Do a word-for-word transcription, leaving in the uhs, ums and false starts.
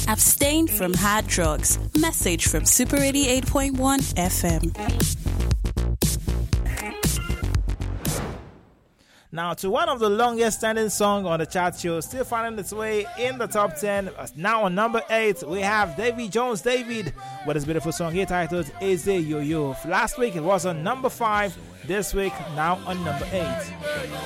Abstain from hard drugs. Message from Super eighty-eight point one F M. Now to one of the longest standing songs on the chart show, still finding its way in the top ten. Now on number eight, we have Davy Jones David with his beautiful song here titled Eze Yo Yo. Last week it was on number five. This week, now on number eight.